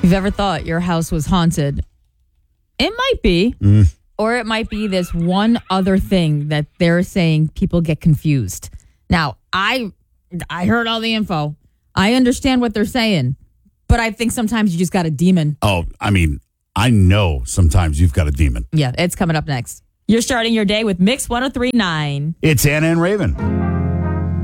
you've ever thought your house was haunted, it might be. Or it might be this one other thing that they're saying people get confused. Now, I heard all the info. I understand what they're saying. But I think sometimes you just got a demon. Oh, I mean, I know sometimes you've got a demon. Yeah, it's coming up next. You're starting your day with Mix 103.9. It's Anna and Raven.